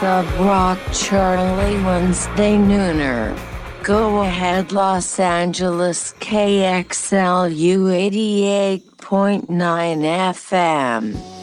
Sub Rock Charlie Wednesday Nooner. Go ahead Los Angeles KXLU 88.9 FM.